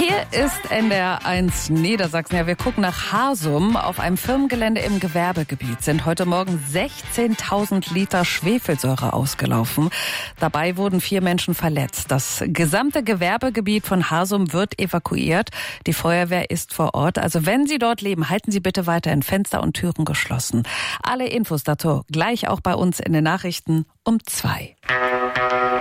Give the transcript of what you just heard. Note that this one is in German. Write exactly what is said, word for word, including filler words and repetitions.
Hier ist N D R eins Niedersachsen. Ja, wir gucken nach Harsum. Auf einem Firmengelände im Gewerbegebiet sind heute Morgen sechzehntausend Liter Schwefelsäure ausgelaufen. Dabei wurden vier Menschen verletzt. Das gesamte Gewerbegebiet von Harsum wird evakuiert. Die Feuerwehr ist vor Ort. Also wenn Sie dort leben, halten Sie bitte weiterhin Fenster und Türen geschlossen. Alle Infos dazu gleich auch bei uns in den Nachrichten um zwei.